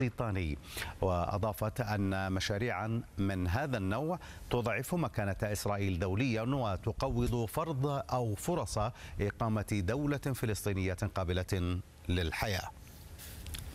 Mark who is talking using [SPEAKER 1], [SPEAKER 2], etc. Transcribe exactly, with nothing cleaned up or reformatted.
[SPEAKER 1] بريطاني. وأضافت أن مشاريعا من هذا النوع تضعف مكانة إسرائيل دوليا وتقوض فرض أو فرص إقامة دولة فلسطينية قابلة للحياة.